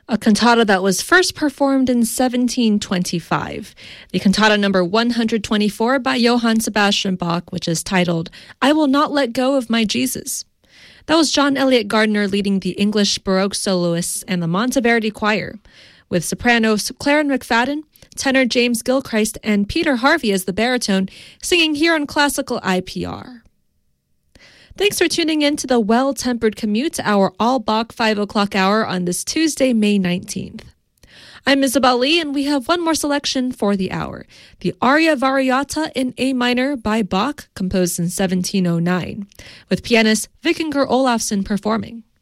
a cantata that was first performed in 1725. The cantata number 124 by Johann Sebastian Bach, which is titled, I Will Not Let Go of My Jesus. That was John Eliot Gardiner leading the English Baroque soloists and the Monteverdi Choir, with sopranos Claren McFadden, tenor James Gilchrist, and Peter Harvey as the baritone, singing here on Classical IPR. Thanks for tuning in to the Well-Tempered Commute, our all-Bach 5 o'clock hour on this Tuesday, May 19th. I'm Isabel Lee, and we have one more selection for the hour. The Aria Variata in A minor by Bach, composed in 1709, with pianist Vikingur Olafsson performing.